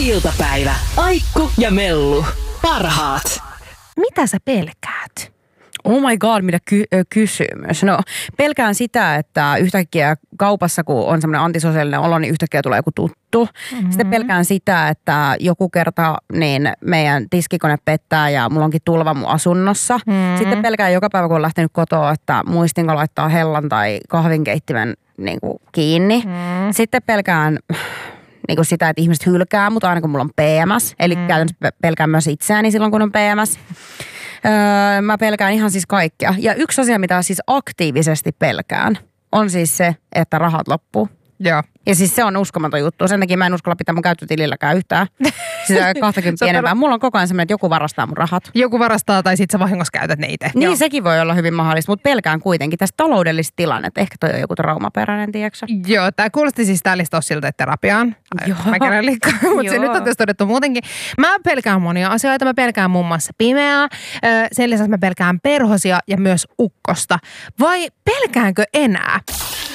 iltapäivä. Aikku ja Mellu. Parhaat. Mitä sä pelkäät? Oh my god, mitä kysymys. No, pelkään sitä, että yhtäkkiä kaupassa, kun on semmoinen antisosiaalinen olo, niin yhtäkkiä tulee joku tuttu. Sitten pelkään sitä, että joku kerta niin meidän tiskikone pettää ja mulla onkin tulva mun asunnossa. Sitten pelkään joka päivä, kun on lähtenyt kotoa, että muistinko laittaa hellan tai kahvinkeittimen niin kuin kiinni. Sitten pelkään niin kuin sitä, että ihmiset hylkää mut aina kun mulla on PMS. Eli käytännössä pelkään myös itseäni silloin, kun on PMS. Mä pelkään ihan siis kaikkea. Ja yksi asia, mitä siis aktiivisesti pelkään, on siis se, että rahat loppuu. Joo. Ja siis se on uskomaton juttu. Sen takia mä en uskalla pitää mun käyttötililläkään yhtään. Siis 20 enempää. Mulla on koko ajan semmoinen, että joku varastaa mun rahat. Joku varastaa tai sit sä vahingossa käytät ne itse. Niin, Joo. sekin voi olla hyvin mahdollista, mutta pelkään kuitenkin tästä taloudellista tilannetta. Ehkä toi on joku traumaperäinen, tiedätkö? Joo, tää kuulosti siis tää lista siltä, että terapiaan. Mä kerran liikaa, mutta se nyt on tässä todettu muutenkin. Mä pelkään monia asioita. Mä pelkään muun muassa pimeää. Sen lisäksi mä pelkään perhosia ja myös ukkosta. Vai pelkäänkö enää?